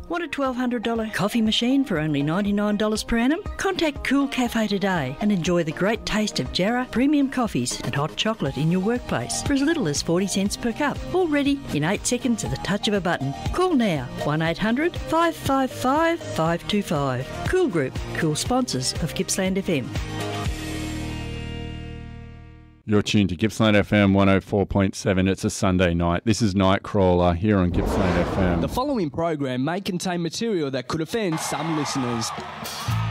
Want a $1,200 coffee machine for only $99 per annum? Contact Cool Cafe today and enjoy the great taste of Jarrah premium coffees and hot chocolate in your workplace for as little as 40 cents per cup. All ready in 8 seconds at the touch of a button. Call now 1800 555 525. Cool Group, cool sponsors of Gippsland FM. You're tuned to Gippsland FM 104.7. It's a Sunday night. This is Nightcrawler here on Gippsland FM. The following program may contain material that could offend some listeners.